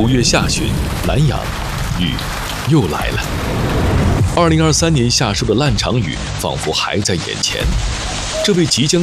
5月下旬，南阳，雨又来了。2023年夏收的烂场雨仿佛还在眼前，这为即将